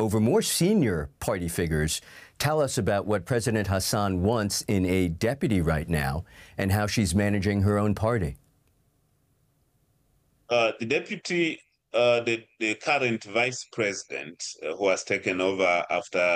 over more senior party figures. Tell us about what President Hassan wants in a deputy right now and how she's managing her own party. The deputy, the current vice president who has taken over after